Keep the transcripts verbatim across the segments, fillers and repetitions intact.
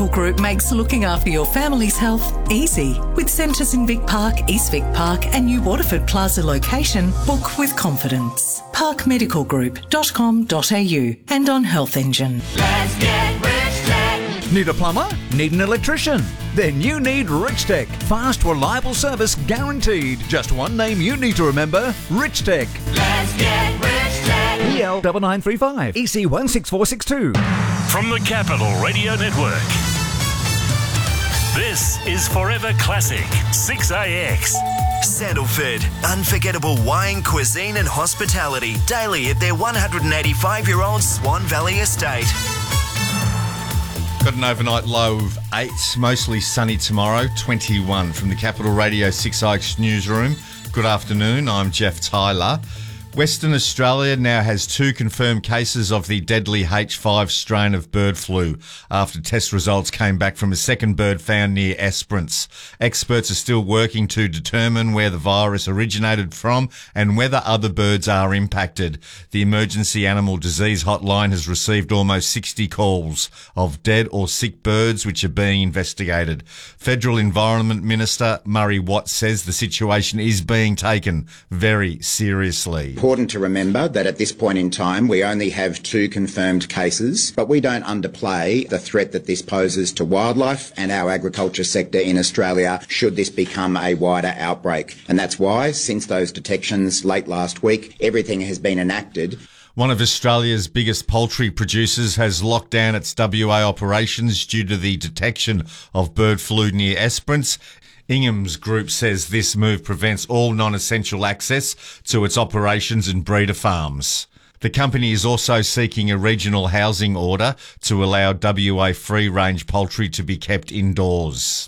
Medical Group makes looking after your family's health easy. With centres in Vic Park, East Vic Park and New Waterford Plaza location, book with confidence. park medical group dot com dot a u and on Health Engine. Let's get Rich Tech. Need a plumber? Need an electrician? Then you need Rich Tech. Fast, reliable service guaranteed. Just one name you need to remember, Rich Tech. Let's get Rich Tech. P L nine nine three five, E C one six four six two. From the Capital Radio Network, this is Forever Classic six A X. Sandalford, unforgettable wine, cuisine and hospitality daily at their one hundred eighty-five-year-old Swan Valley estate. Got an overnight low of eight, mostly sunny tomorrow, twenty-one. From the Capital Radio six A X newsroom. Good afternoon, I'm Jeff Tyler. Western Australia now has two confirmed cases of the deadly H five strain of bird flu after test results came back from a second bird found near Esperance. Experts are still working to determine where the virus originated from and whether other birds are impacted. The Emergency Animal Disease Hotline has received almost sixty calls of dead or sick birds which are being investigated. Federal Environment Minister Murray Watt says the situation is being taken very seriously. Important to remember that at this point in time we only have two confirmed cases, but we don't underplay the threat that this poses to wildlife and our agriculture sector in Australia should this become a wider outbreak. And that's why, since those detections late last week, everything has been enacted. One of Australia's biggest poultry producers has locked down its W A operations due to the detection of bird flu near Esperance. Ingham's Group says this move prevents all non-essential access to its operations and breeder farms. The company is also seeking a regional housing order to allow W A free-range poultry to be kept indoors.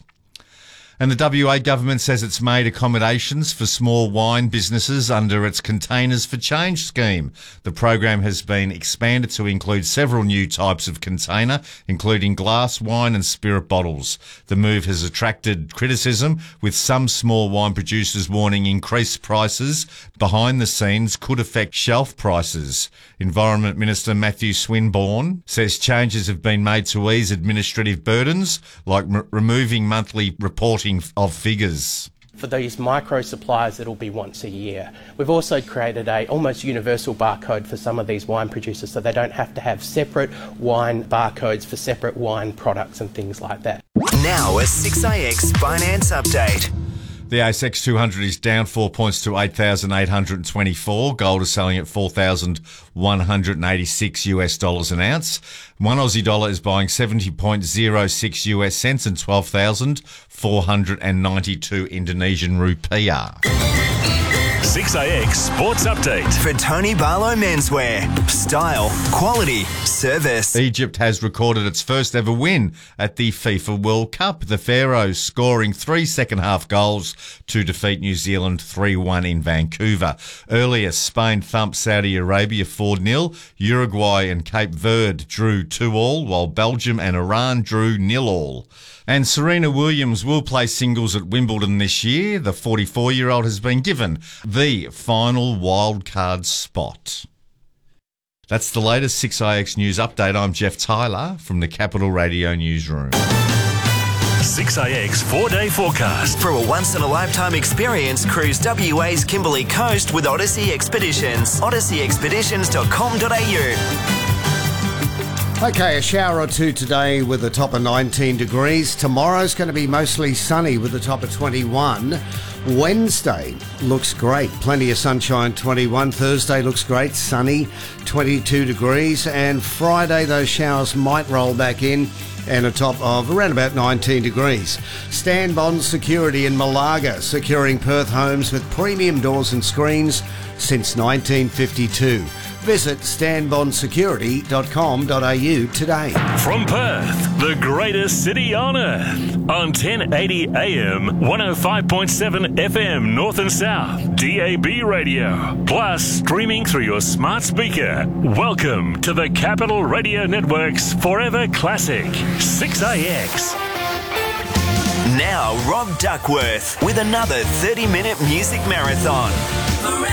And the W A government says it's made accommodations for small wine businesses under its Containers for Change scheme. The program has been expanded to include several new types of container, including glass, wine and spirit bottles. The move has attracted criticism, with some small wine producers warning increased prices behind the scenes could affect shelf prices. Environment Minister Matthew Swinburne says changes have been made to ease administrative burdens, like m- removing monthly reporting of figures. For these micro suppliers, it'll be once a year. We've also created a almost universal barcode for some of these wine producers, so they don't have to have separate wine barcodes for separate wine products and things like that. Now a six A X finance update. The A S X two hundred is down four points to eight thousand eight hundred twenty-four. Gold is selling at four thousand one hundred eighty-six US dollars an ounce. One Aussie dollar is buying seventy point zero six US cents and twelve thousand four hundred ninety-two Indonesian rupiah. six A X Sports Update. For Tony Barlow Menswear. Style, quality, service. Egypt has recorded its first ever win at the FIFA World Cup. The Pharaohs scoring three second-half goals to defeat New Zealand three one in Vancouver. Earlier, Spain thumped Saudi Arabia four nil. Uruguay and Cape Verde drew two all, while Belgium and Iran drew nil all. And Serena Williams will play singles at Wimbledon this year. The forty-four-year-old has been given the final wildcard spot. That's the latest six A X News update. I'm Jeff Tyler from the Capital Radio newsroom. six A X four-day forecast. For a once-in-a-lifetime experience, cruise W A's Kimberley Coast with Odyssey Expeditions. odyssey expeditions dot com dot a u. Okay, a shower or two today with a top of nineteen degrees. Tomorrow's going to be mostly sunny with a top of twenty-one. Wednesday looks great. Plenty of sunshine, twenty-one. Thursday looks great, sunny, twenty-two degrees. And Friday, those showers might roll back in and a top of around about nineteen degrees. Stan Bond Security in Malaga, securing Perth homes with premium doors and screens since nineteen fifty-two. Visit stan bond security dot com dot a u today. From Perth, the greatest city on earth, on ten eighty A M, one oh five point seven F M North and South, D A B radio, plus streaming through your smart speaker. Welcome to the Capital Radio Network's Forever Classic six A X. Now Rob Duckworth with another thirty-minute music marathon.